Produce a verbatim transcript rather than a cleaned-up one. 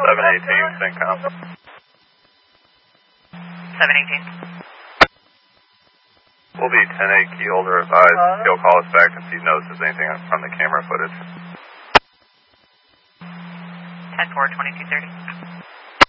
seven eighteen, CENTCOM. seven eighteen. We'll be ten eight keyholder advised. He'll call us back if he notices anything from the camera footage. ten four, twenty-two thirty.